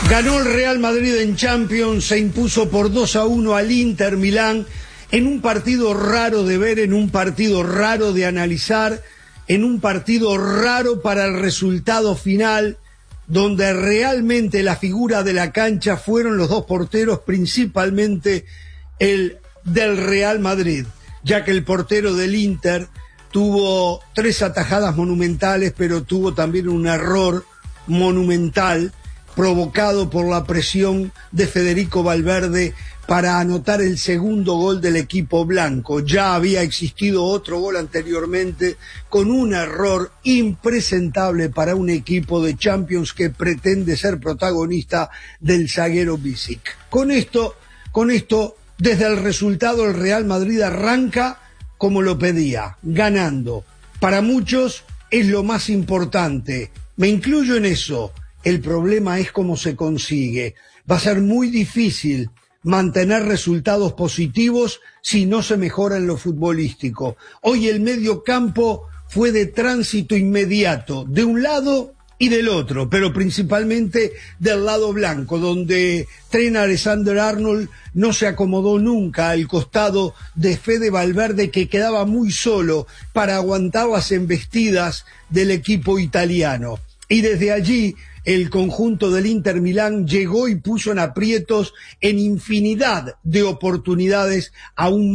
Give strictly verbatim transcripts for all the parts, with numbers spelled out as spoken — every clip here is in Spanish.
Ganó el Real Madrid en Champions, se impuso por dos a uno al Inter Milán, en un partido raro de ver, en un partido raro de analizar, en un partido raro para el resultado final, donde realmente la figura de la cancha fueron los dos porteros, principalmente el del Real Madrid, ya que el portero del Inter tuvo tres atajadas monumentales, pero tuvo también un error monumental provocado por la presión de Federico Valverde para anotar el segundo gol del equipo blanco. Ya había existido otro gol anteriormente con un error impresentable para un equipo de Champions que pretende ser protagonista del zaguero Bisic. Con esto, con esto, desde el resultado el Real Madrid arranca como lo pedía, ganando. Para muchos es lo más importante. Me incluyo en eso. El problema es cómo se consigue. Va a ser muy difícil mantener resultados positivos si no se mejora en lo futbolístico. Hoy el medio campo fue de tránsito inmediato, de un lado y del otro, pero principalmente del lado blanco, donde Trent Alexander-Arnold no se acomodó nunca al costado de Fede Valverde, que quedaba muy solo para aguantar las embestidas del equipo italiano. Y desde allí el conjunto del Inter Milán llegó y puso en aprietos en infinidad de oportunidades a un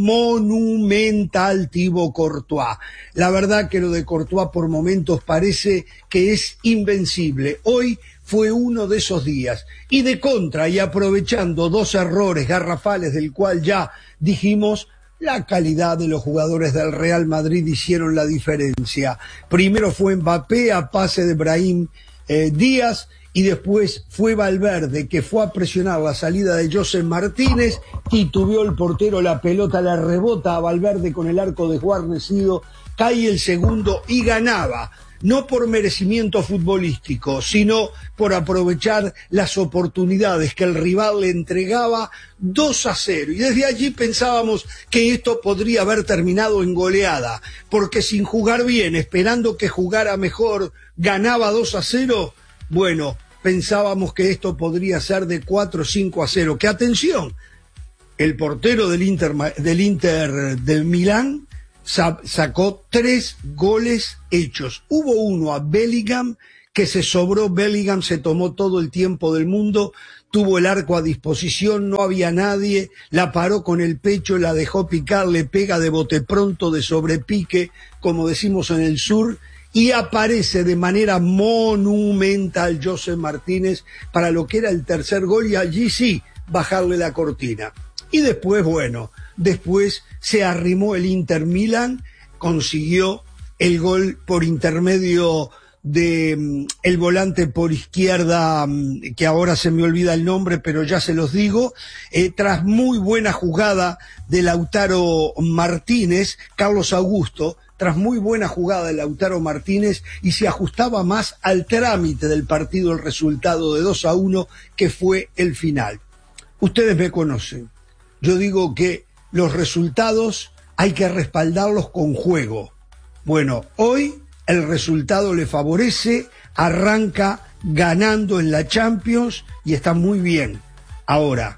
monumental Thibaut Courtois. La verdad que lo de Courtois por momentos parece que es invencible. Hoy fue uno de esos días. Y de contra, y aprovechando dos errores garrafales del cual ya dijimos, la calidad de los jugadores del Real Madrid hicieron la diferencia. Primero fue Mbappé a pase de Brahim eh, Díaz, y después fue Valverde, que fue a presionar la salida de José Martínez, titubeó el portero, la pelota la rebota a Valverde con el arco desguarnecido, cae el segundo y ganaba. No por merecimiento futbolístico, sino por aprovechar las oportunidades que el rival le entregaba dos a cero. Y desde allí pensábamos que esto podría haber terminado en goleada, porque sin jugar bien, esperando que jugara mejor, ganaba dos a cero. Bueno, pensábamos que esto podría ser de cuatro o cinco a cero. Que atención, el portero del Inter, del Inter del Milán sacó tres goles hechos. Hubo uno a Bellingham que se sobró. Bellingham se tomó todo el tiempo del mundo, tuvo el arco a disposición, no había nadie, la paró con el pecho, la dejó picar, le pega de bote pronto, de sobrepique, como decimos en el sur, y aparece de manera monumental José Martínez para lo que era el tercer gol, y allí sí, bajarle la cortina. Y después, bueno, después se arrimó el Inter Milán, consiguió el gol por intermedio de um, el volante por izquierda, um, que ahora se me olvida el nombre, pero ya se los digo, eh, tras muy buena jugada de Lautaro Martínez, Carlos Augusto, tras muy buena jugada de Lautaro Martínez, y se ajustaba más al trámite del partido el resultado de dos a uno, que fue el final. Ustedes me conocen. Yo digo que los resultados hay que respaldarlos con juego. Bueno, hoy el resultado le favorece, arranca ganando en la Champions y está muy bien. Ahora,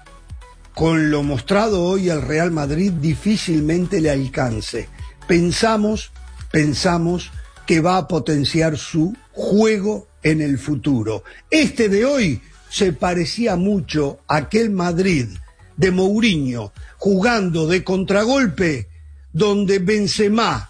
con lo mostrado hoy al Real Madrid difícilmente le alcance. Pensamos, pensamos que va a potenciar su juego en el futuro. Este de hoy se parecía mucho a aquel Madrid de Mourinho, jugando de contragolpe, donde Benzema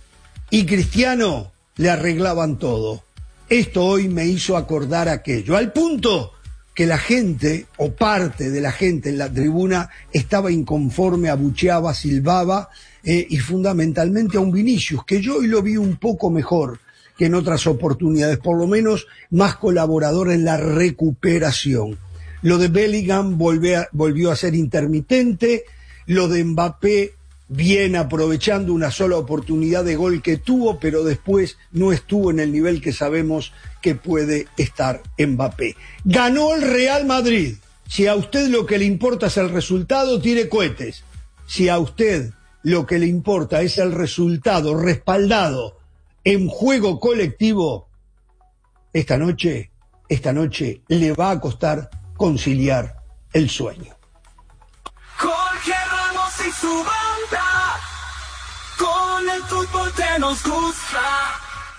y Cristiano le arreglaban todo. Esto hoy me hizo acordar aquello, al punto que la gente, o parte de la gente en la tribuna, estaba inconforme, abucheaba, silbaba, eh, y fundamentalmente a un Vinicius, que yo hoy lo vi un poco mejor que en otras oportunidades, por lo menos más colaborador en la recuperación. Lo de Bellingham volvió a, volvió a ser intermitente, lo de Mbappé bien aprovechando una sola oportunidad de gol que tuvo, pero después no estuvo en el nivel que sabemos que puede estar Mbappé. Ganó el Real Madrid. Si a usted lo que le importa es el resultado, tire cohetes. Si a usted lo que le importa es el resultado respaldado en juego colectivo, esta noche esta noche le va a costar conciliar el sueño. Jorge Ramos y su banda, con el fútbol que nos gusta.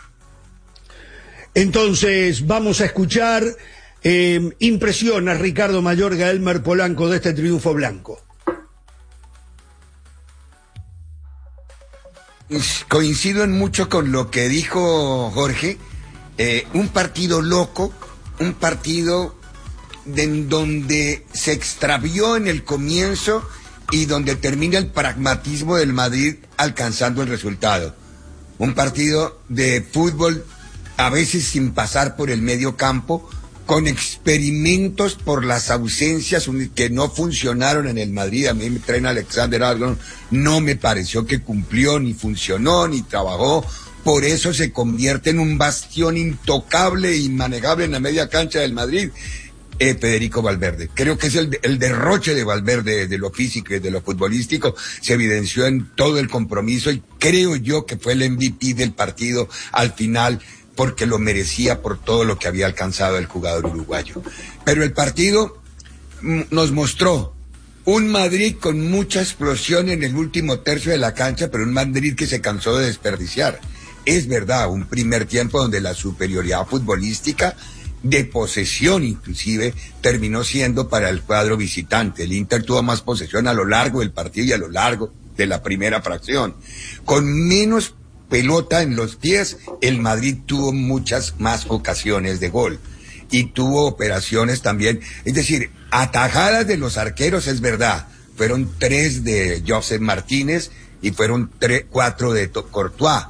Entonces vamos a escuchar eh, impresiones Ricardo Mayorga, Elmer Polanco, de este triunfo blanco. Coincido en mucho con lo que dijo Jorge. Eh, un partido loco, un partido de, en donde se extravió en el comienzo y donde termina el pragmatismo del Madrid alcanzando el resultado. Un partido de fútbol a veces sin pasar por el medio campo, con experimentos por las ausencias que no funcionaron en el Madrid. A mí me traen Alexander-Arnold, no me pareció que cumplió, ni funcionó, ni trabajó. Por eso se convierte en un bastión intocable e inmanejable en la media cancha del Madrid, eh, Federico Valverde. Creo que es el, el derroche de Valverde, de lo físico y de lo futbolístico, se evidenció en todo el compromiso, y creo yo que fue el M V P del partido al final, porque lo merecía por todo lo que había alcanzado el jugador uruguayo. Pero el partido m- nos mostró un Madrid con mucha explosión en el último tercio de la cancha, pero un Madrid que se cansó de desperdiciar. Es verdad, un primer tiempo donde la superioridad futbolística, de posesión inclusive, terminó siendo para el cuadro visitante. El Inter tuvo más posesión a lo largo del partido y a lo largo de la primera fracción. Con menos pelota en los pies, el Madrid tuvo muchas más ocasiones de gol y tuvo operaciones también, es decir, atajadas de los arqueros, es verdad, fueron tres de Josep Martínez y fueron tres, cuatro de Courtois.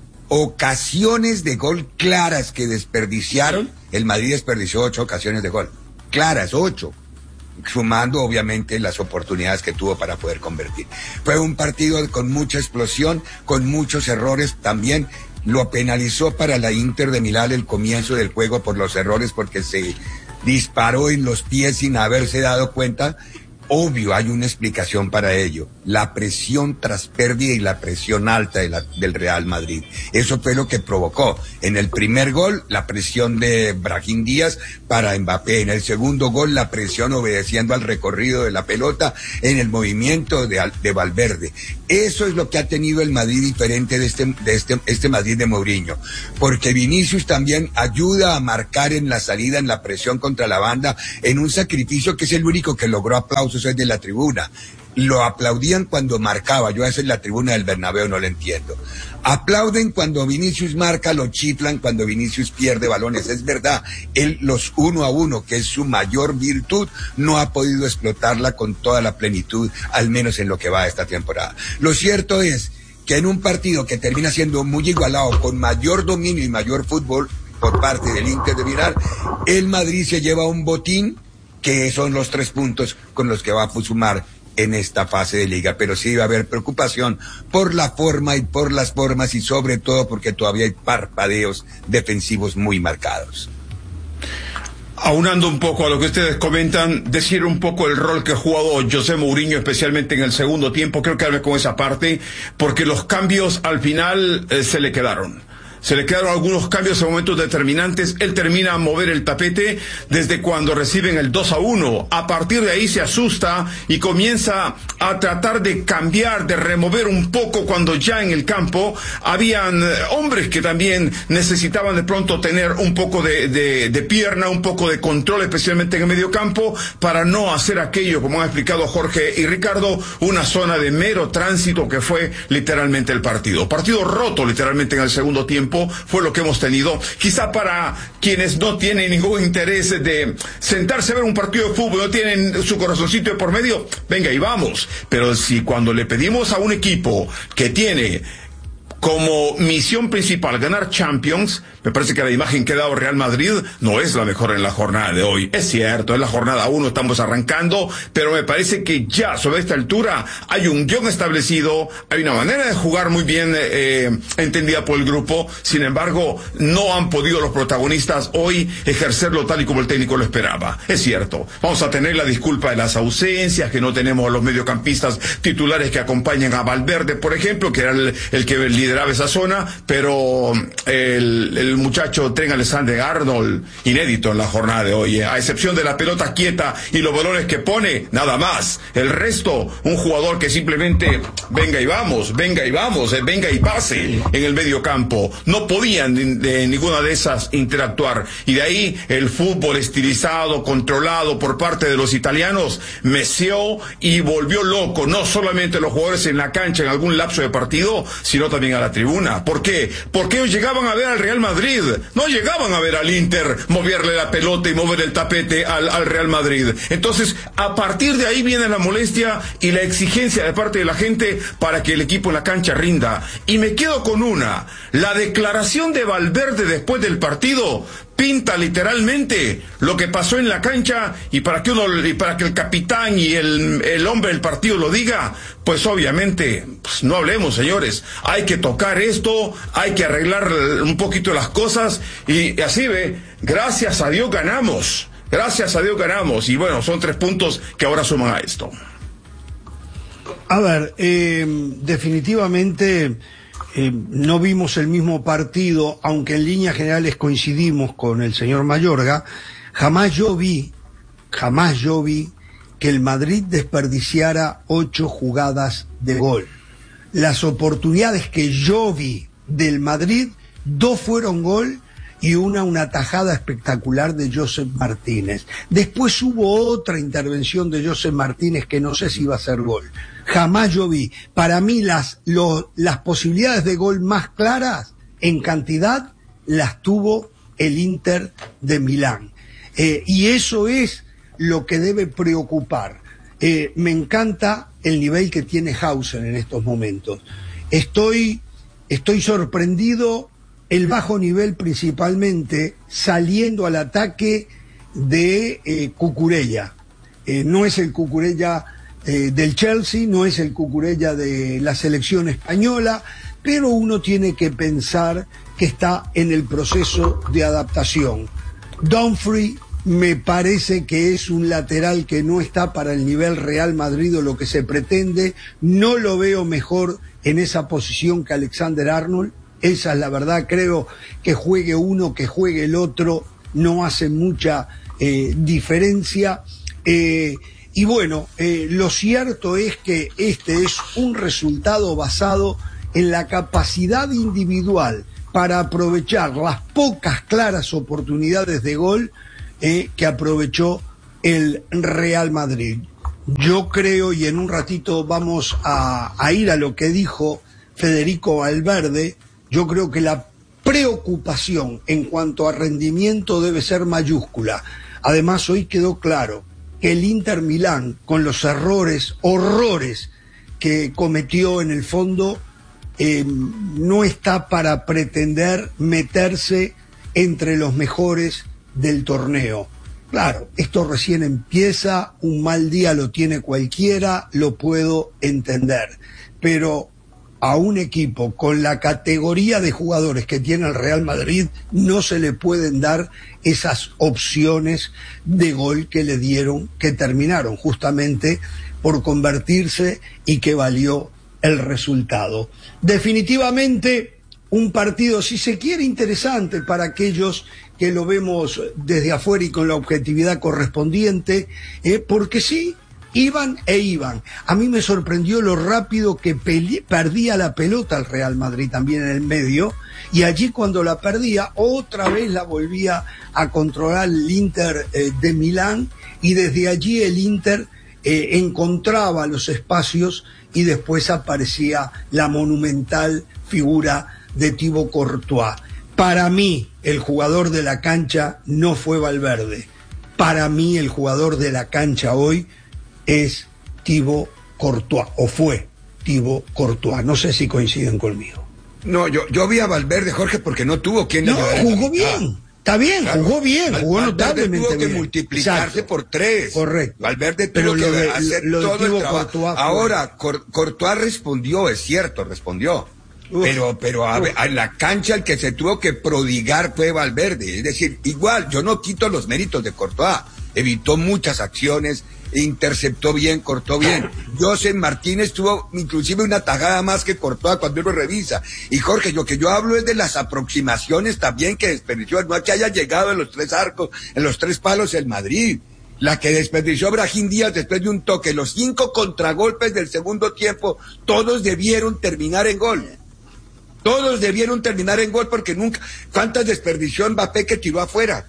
Ocasiones de gol claras que desperdiciaron, el Madrid desperdició ocho ocasiones de gol, claras, ocho, sumando obviamente las oportunidades que tuvo para poder convertir. Fue un partido con mucha explosión, con muchos errores también. Lo penalizó para la Inter de Milán el comienzo del juego por los errores, porque se disparó en los pies sin haberse dado cuenta. Obvio, hay una explicación para ello: la presión tras pérdida y la presión alta de la, del Real Madrid. Eso fue lo que provocó en el primer gol la presión de Brahim Díaz para Mbappé, en el segundo gol la presión obedeciendo al recorrido de la pelota, en el movimiento de, de Valverde. Eso es lo que ha tenido el Madrid diferente de este, de este, este Madrid de Mourinho, porque Vinicius también ayuda a marcar en la salida, en la presión contra la banda, en un sacrificio que es el único que logró aplausos de la tribuna. Lo aplaudían cuando marcaba, yo a veces la tribuna del Bernabéu no lo entiendo. Aplauden cuando Vinicius marca, lo chiflan cuando Vinicius pierde balones. Es verdad, él los uno a uno, que es su mayor virtud, no ha podido explotarla con toda la plenitud, al menos en lo que va de esta temporada. Lo cierto es que en un partido que termina siendo muy igualado, con mayor dominio y mayor fútbol por parte del Inter de Milán, el Madrid se lleva un botín, que son los tres puntos con los que va a sumar en esta fase de liga. Pero sí va a haber preocupación por la forma y por las formas, y sobre todo porque todavía hay parpadeos defensivos muy marcados. Aunando un poco a lo que ustedes comentan, decir un poco el rol que ha jugado José Mourinho, especialmente en el segundo tiempo. Creo que hablo con esa parte, porque los cambios al final eh, se le quedaron. Se le quedaron algunos cambios en momentos determinantes. Él termina a mover el tapete desde cuando reciben el dos a uno. A partir de ahí se asusta y comienza a tratar de cambiar, de remover un poco, cuando ya en el campo habían hombres que también necesitaban de pronto tener un poco de, de, de pierna, un poco de control, especialmente en el medio campo, para no hacer aquello, como han explicado Jorge y Ricardo, una zona de mero tránsito que fue literalmente el partido. Partido roto literalmente en el segundo tiempo. Fue lo que hemos tenido. Quizá para quienes no tienen ningún interés de sentarse a ver un partido de fútbol, no tienen su corazoncito de por medio, venga y vamos. Pero si cuando le pedimos a un equipo que tiene como misión principal ganar Champions, me parece que la imagen que ha dado Real Madrid no es la mejor en la jornada de hoy. Es cierto, es la jornada uno, estamos arrancando, pero me parece que ya sobre esta altura hay un guión establecido, hay una manera de jugar muy bien eh, entendida por el grupo. Sin embargo, no han podido los protagonistas hoy ejercerlo tal y como el técnico lo esperaba. Es cierto, vamos a tener la disculpa de las ausencias, que no tenemos a los mediocampistas titulares que acompañan a Valverde, por ejemplo, que era el, el que lidera lideraba esa zona, pero el, el muchacho Trent Alexander-Arnold, inédito en la jornada de hoy, eh, a excepción de la pelota quieta y los balones que pone, nada más. El resto, un jugador que simplemente venga y vamos, venga y vamos, eh, venga y pase en el medio campo. No podían de, de ninguna de esas interactuar, y de ahí el fútbol estilizado, controlado por parte de los italianos, meció y volvió loco, no solamente los jugadores en la cancha en algún lapso de partido, sino también a la tribuna. ¿Por qué? Porque ellos llegaban a ver al Real Madrid, no llegaban a ver al Inter moverle la pelota y mover el tapete al, al Real Madrid. Entonces, a partir de ahí viene la molestia y la exigencia de parte de la gente para que el equipo en la cancha rinda. Y me quedo con una, la declaración de Valverde después del partido pinta literalmente lo que pasó en la cancha, y para que uno, y para que el capitán y el, el hombre del partido lo diga, pues obviamente, pues no hablemos, señores, hay que tocar esto, hay que arreglar un poquito las cosas, y así ve, gracias a Dios ganamos, gracias a Dios ganamos, y bueno, son tres puntos que ahora suman a esto. A ver, eh, definitivamente Eh, no vimos el mismo partido, aunque en líneas generales coincidimos con el señor Mayorga. Jamás yo vi, jamás yo vi que el Madrid desperdiciara ocho jugadas de gol. Las oportunidades que yo vi del Madrid, dos fueron gol y una una tajada espectacular de Joseph Martínez. Después hubo otra intervención de Joseph Martínez que no sé si iba a ser gol. Jamás yo vi. Para mí las, lo, las posibilidades de gol más claras en cantidad las tuvo el Inter de Milán. Eh, y eso es lo que debe preocupar. Eh, me encanta el nivel que tiene Hauser en estos momentos. Estoy, estoy sorprendido el bajo nivel, principalmente saliendo al ataque de eh, Cucurella. Eh, no es el Cucurella eh, del Chelsea, no es el Cucurella de la selección española, pero uno tiene que pensar que está en el proceso de adaptación. Dumfries me parece que es un lateral que no está para el nivel Real Madrid o lo que se pretende. No lo veo mejor en esa posición que Alexander-Arnold. Esa es la verdad. Creo que juegue uno, que juegue el otro, no hace mucha eh, diferencia. Eh, y bueno, eh, lo cierto es que este es un resultado basado en la capacidad individual para aprovechar las pocas claras oportunidades de gol eh, que aprovechó el Real Madrid. Yo creo, y en un ratito vamos a, a ir a lo que dijo Federico Valverde, yo creo que la preocupación en cuanto a rendimiento debe ser mayúscula. Además, hoy quedó claro que el Inter Milán, con los errores, horrores que cometió en el fondo, eh, no está para pretender meterse entre los mejores del torneo. Claro, esto recién empieza, un mal día lo tiene cualquiera, lo puedo entender, pero a un equipo con la categoría de jugadores que tiene el Real Madrid no se le pueden dar esas opciones de gol que le dieron, que terminaron justamente por convertirse y que valió el resultado. Definitivamente un partido, si se quiere, interesante para aquellos que lo vemos desde afuera y con la objetividad correspondiente, eh, porque sí, iban e iban. A mí me sorprendió lo rápido que perdía la pelota el Real Madrid también en el medio, y allí cuando la perdía, otra vez la volvía a controlar el Inter eh, de Milán, y desde allí el Inter eh, encontraba los espacios y después aparecía la monumental figura de Thibaut Courtois. Para mí, el jugador de la cancha no fue Valverde. Para mí, el jugador de la cancha hoy es Thibaut Courtois, o fue Thibaut Courtois. No sé si coinciden conmigo. No, yo, yo vi a Valverde, Jorge, porque no tuvo quien le No, jugó bien. Está bien, claro. jugó bien, jugó Valverde notablemente tuvo que bien. multiplicarse Exacto. por tres. Correcto. Valverde tuvo Pero que lo de, hacer lo de todo el Thibaut trabajo. Courtois fue... Ahora, Cor, Courtois respondió, es cierto, respondió. Uf, pero pero a, a la cancha el que se tuvo que prodigar fue Valverde. Es decir, igual, yo no quito los méritos de Courtois. Evitó muchas acciones, interceptó bien, cortó bien. José Martínez tuvo inclusive una tajada más que Courtois cuando uno revisa. Y Jorge, lo que yo hablo es de las aproximaciones también que desperdició, no que haya llegado en los tres arcos, en los tres palos el Madrid. La que desperdició Brahim Díaz después de un toque, los cinco contragolpes del segundo tiempo, todos debieron terminar en gol. Todos debieron terminar en gol porque nunca, ¿cuántas desperdició Mbappé que tiró afuera?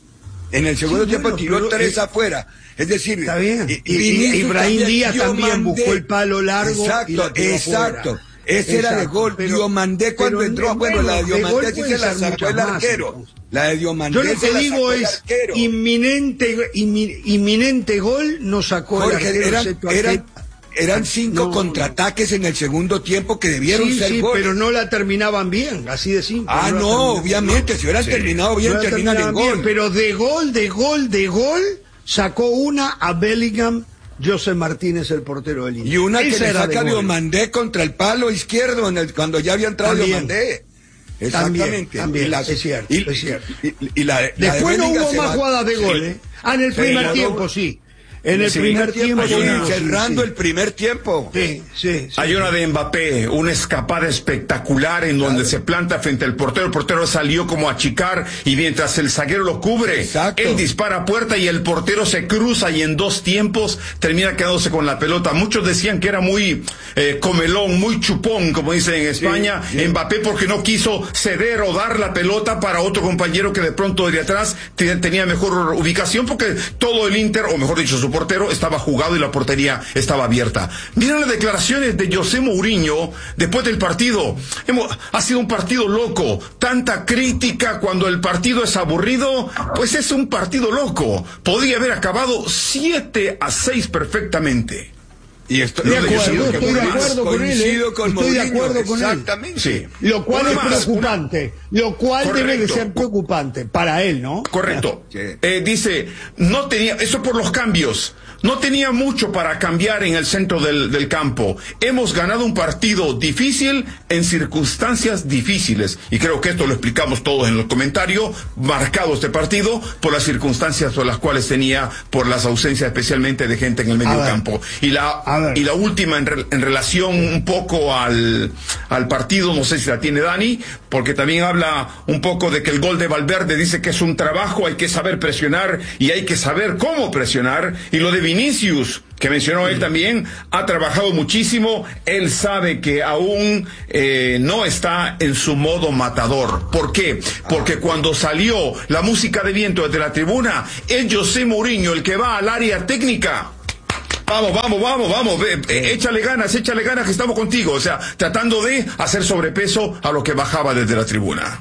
En el segundo sí, tiempo bueno, tiró tres es, afuera. Es decir, está bien. Y, y, y Brahim Díaz también buscó el palo largo. Exacto, y exacto. Afuera. Ese exacto, era de gol. Pero, Diomandé cuando entró, no, bueno, la de Diomandé sí se la sacó el arquero. Más, la de Diomandé yo lo que digo es inminente, inminente gol no sacó Jorge, el arquero. Eran, eran, eran cinco no, contraataques no. en el segundo tiempo que debieron sí, ser sí, goles. Pero no la terminaban bien, así de simple. Ah, no, no obviamente, bien. si hubieran sí. terminado bien, no terminan en gol. Bien, pero de gol, de gol, de gol, sacó una a Bellingham. José Martínez, el portero del Inter. Y una Esa que le saca Diomandé contra el palo izquierdo en el, cuando ya había entrado Diomandé. Exactamente. También, también la, es cierto, y, es cierto. Y, y, y la, Después la de no hubo más va... jugadas de gol, ¿eh? Ah, en el sí, primer no, tiempo, no, sí. En el sí, primer tiempo, sí, una, cerrando sí, el primer tiempo. Sí, sí, sí. Hay una de Mbappé, una escapada espectacular en donde claro. se planta frente al portero. El portero salió como a achicar y mientras el zaguero lo cubre, Exacto. él dispara a puerta y el portero se cruza y en dos tiempos termina quedándose con la pelota. Muchos decían que era muy eh, comelón, muy chupón, como dicen en España, sí, sí. Mbappé, porque no quiso ceder o dar la pelota para otro compañero que de pronto de atrás tenía mejor ubicación, porque todo el Inter, o mejor dicho, su portero estaba jugado y la portería estaba abierta. Miren las declaraciones de José Mourinho después del partido. Hemos, ha sido un partido loco. Tanta crítica cuando el partido es aburrido, pues es un partido loco. Podría haber acabado siete a seis perfectamente. Y estoy, de acuerdo, estoy de acuerdo con él. ¿eh? Con estoy Mourinho, de acuerdo con exactamente. él. Sí. Lo cual es preocupante. Lo cual Correcto. debe de ser preocupante para él, ¿no? Correcto. Sí. Eh, dice, no tenía, eso por los cambios. No tenía mucho para cambiar en el centro del, del campo. Hemos ganado un partido difícil en circunstancias difíciles. Y creo que esto lo explicamos todos en los comentarios. Marcado este partido por las circunstancias por las cuales tenía, por las ausencias especialmente de gente en el medio campo. Y la, y la última en, re, en relación un poco al, al partido, no sé si la tiene Dani, porque también habla un poco de que el gol de Valverde dice que es un trabajo, hay que saber presionar y hay que saber cómo presionar. Y lo de Vinicius, que mencionó él también, ha trabajado muchísimo. Él sabe que aún eh, no está en su modo matador. ¿Por qué? Porque cuando salió la música de viento desde la tribuna, es José Mourinho el que va al área técnica. Vamos, vamos, vamos, vamos, ve, eh, échale ganas, échale ganas que estamos contigo. O sea, tratando de hacer sobrepeso a lo que bajaba desde la tribuna.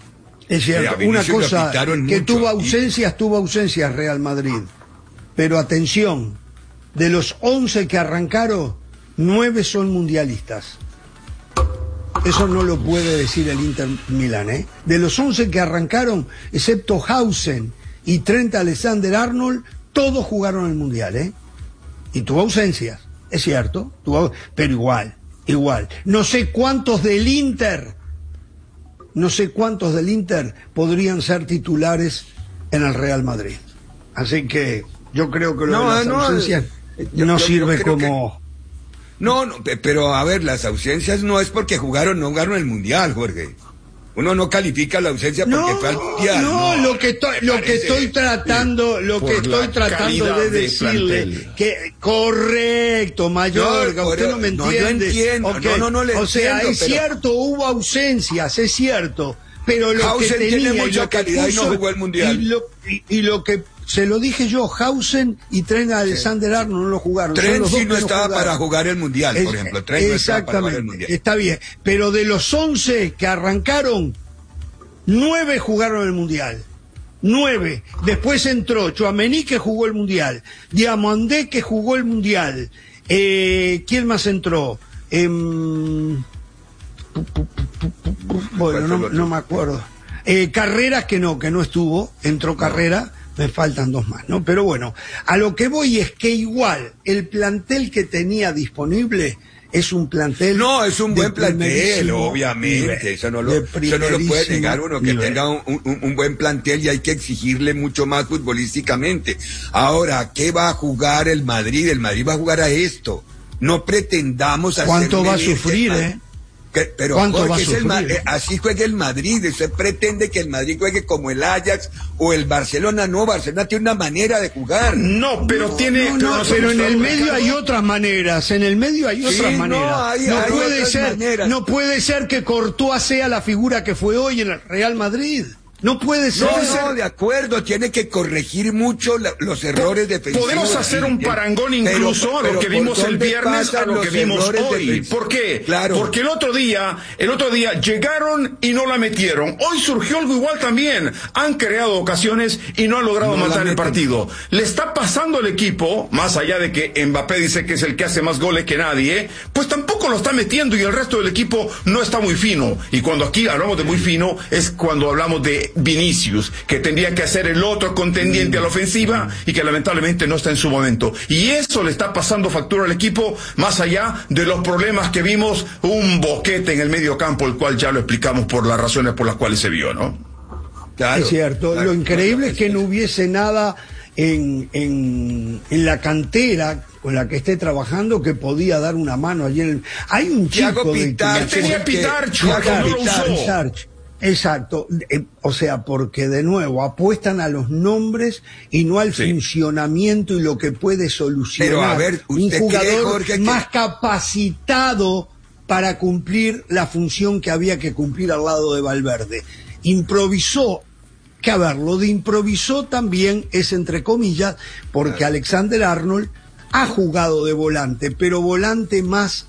Es cierto, eh, una cosa que mucho. tuvo ausencias, tuvo ausencias Real Madrid. Pero atención, de los once que arrancaron, nueve son mundialistas. Eso no lo puede decir el Inter Milán, ¿eh? De los once que arrancaron, excepto Hausen y Trent Alexander-Arnold, todos jugaron el mundial, ¿eh? Y tuvo ausencias, es cierto, tuvo, pero igual, igual. No sé cuántos del Inter, no sé cuántos del Inter podrían ser titulares en el Real Madrid. Así que yo creo que lo no, de las no, ausencias yo, no yo, sirve yo como... Que... No, no, pero a ver, las ausencias no es porque jugaron, no jugaron el Mundial, Jorge. Uno no califica la ausencia porque no, fue al Mundial. No, no, lo que estoy, lo que estoy tratando, lo que estoy tratando de decirle, de que correcto, Mayorga, no, usted no me entiende. No, yo entiendo, okay. no, no, no le O sea, entiendo, es pero... cierto, hubo ausencias, es cierto, pero lo Hausen que tenía tiene mucha calidad puso, y no jugó el Mundial. Y lo, y, y lo que se lo dije yo, Hausen y Trent Alexander-Arnold sí. no lo jugaron. Trent sí no estaba jugaron. para jugar el Mundial, es, por ejemplo. Trent no estaba para jugar el Mundial. Está bien, pero de los once que arrancaron, nueve jugaron el Mundial. Nueve. Después entró Tchouaméni, que jugó el Mundial. Diomandé, que jugó el Mundial. Eh, ¿Quién más entró? Eh, bueno, no, no me acuerdo. Eh, Carreras, que no, que no estuvo. Entró Carrera. Me faltan dos más, ¿no? Pero bueno, a lo que voy es que igual el plantel que tenía disponible es un plantel. No, es un buen plantel, primerísimo obviamente. nivel, Eso no lo, de eso no lo puede negar uno, que nivel. tenga un, un, un buen plantel y hay que exigirle mucho más futbolísticamente. Ahora, ¿qué va a jugar el Madrid? El Madrid va a jugar a esto. No pretendamos hacer. ¿Cuánto va a sufrir, eh? Que, pero ¿Cuánto va a es el, sufrir? eh, así juega el Madrid. Usted pretende que el Madrid juegue como el Ajax o el Barcelona. No, Barcelona tiene una manera de jugar. No, pero No, tiene... no, pero, no, pero en el medio hay otras maneras, en el medio hay otras Sí, no, maneras. hay- no hay puede otras ser, maneras. no puede ser que Courtois sea la figura que fue hoy en el Real Madrid. No puede ser. No, no, de acuerdo, tiene que corregir mucho la, los errores defensivos. Podemos hacer un parangón incluso Pero- a lo pero que ¿por vimos el dónde viernes a pasan lo que los vimos errores hoy. defensivos? ¿Por qué? Claro. Porque el otro día, el otro día llegaron y no la metieron. Hoy surgió algo igual también. Han creado ocasiones y no han logrado No la matar el meten. partido. Le está pasando al equipo, más allá de que Mbappé dice que es el que hace más goles que nadie, pues tampoco lo está metiendo y el resto del equipo no está muy fino. Y cuando aquí hablamos de muy fino es cuando hablamos de Vinicius, que tendría que ser el otro contendiente a la ofensiva y que lamentablemente no está en su momento. Y eso le está pasando factura al equipo, más allá de los problemas que vimos, un boquete en el medio campo, el cual ya lo explicamos por las razones por las cuales se vio, ¿no? Claro, Es cierto, claro, lo increíble claro, es que no hubiese nada en, en, en la cantera con la que esté trabajando que podía dar una mano allí en el... Hay un Thiago chico de Pitarch, que- tenía que- Pitarch, Thiago que no lo Pitarch. usó. Pitarch. Exacto, eh, o sea, porque de nuevo apuestan a los nombres y no al Sí. funcionamiento y lo que puede solucionar. Pero, a ver, un ¿usted jugador cree, Jorge, que- más capacitado para cumplir la función que había que cumplir al lado de Valverde. Improvisó, que a ver, lo de improvisó también es entre comillas, porque Alexander Arnold ha jugado de volante, pero volante más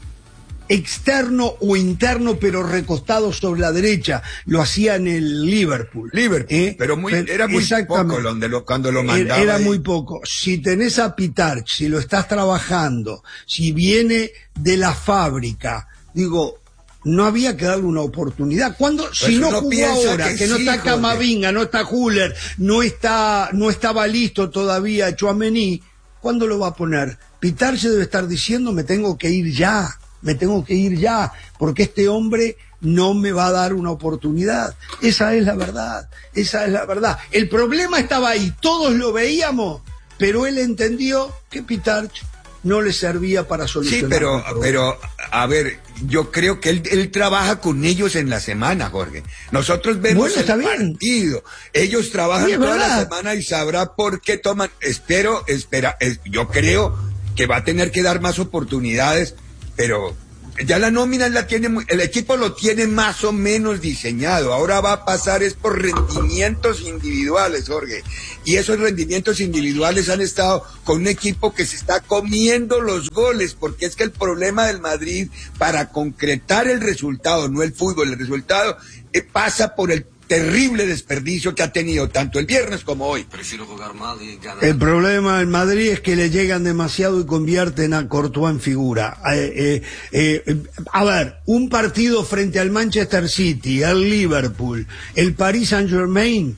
externo o interno, pero recostado sobre la derecha. Lo hacía en el Liverpool. Liverpool, ¿Eh? pero muy, era muy Exactamente. poco donde lo, cuando lo Era- mandaba. Era ahí. muy poco. Si tenés a Pitarch, si lo estás trabajando, si viene de la fábrica, digo, no había que darle una oportunidad. Cuando, si no uno jugó piensa ahora, que que, no sí, está Jorge. Camavinga, no está Huller, no está, no estaba listo todavía Tchouaméni, ¿cuándo lo va a poner? Pitarch debe estar diciendo, me tengo que ir ya, me tengo que ir ya, porque este hombre no me va a dar una oportunidad. Esa es la verdad, esa es la verdad. El problema estaba ahí, todos lo veíamos, pero él entendió que Pitarch no le servía para solucionar. Sí, pero, el problema. pero, a ver, yo creo que él, él trabaja con ellos en la semana, Jorge. Nosotros vemos Bueno, está el bien. partido. Ellos trabajan Sí, es toda la verdad. semana y sabrá por qué toman. Espero, espera, es- yo creo que va a tener que dar más oportunidades, pero ya la nómina la tiene, muy- el equipo lo tiene más o menos diseñado. Ahora va a pasar es por rendimientos individuales, Jorge. Y esos rendimientos individuales han estado con un equipo que se está comiendo los goles, porque es que el problema del Madrid para concretar el resultado, no el fútbol, el resultado eh, pasa por el terrible desperdicio que ha tenido tanto el viernes como hoy. Prefiero jugar mal y ganar. El problema en Madrid es que le llegan demasiado y convierten a Courtois en figura. Eh, eh, eh, a ver, un partido frente al Manchester City, el Liverpool, el Paris Saint-Germain,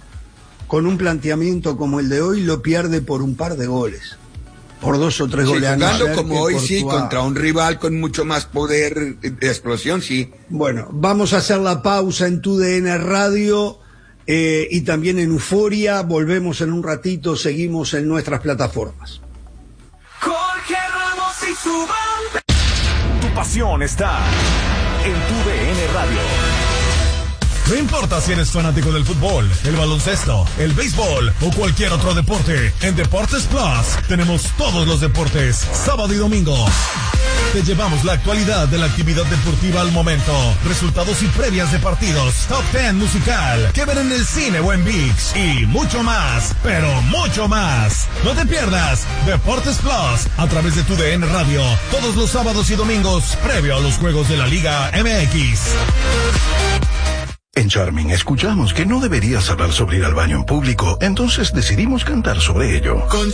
con un planteamiento como el de hoy, lo pierde por un par de goles. Por dos o tres Sí, goles. jugando Ayer como que hoy sí, Courtois. contra un rival con mucho más poder de explosión, sí. Bueno, vamos a hacer la pausa en Tu D N Radio eh, y también en Euforia. Volvemos en un ratito, seguimos en nuestras plataformas. Jorge Ramos y su banda. Tu pasión está en Tu D N Radio. No importa si eres fanático del fútbol, el baloncesto, el béisbol o cualquier otro deporte, en Deportes Plus tenemos todos los deportes, sábado y domingo. Te llevamos la actualidad de la actividad deportiva al momento, resultados y previas de partidos, top ten musical, que ver en el cine o en ViX y mucho más, pero mucho más. No te pierdas Deportes Plus a través de Tu D N Radio, todos los sábados y domingos, previo a los juegos de la Liga M X. En Charming escuchamos que no deberías hablar sobre ir al baño en público, entonces decidimos cantar sobre ello. Con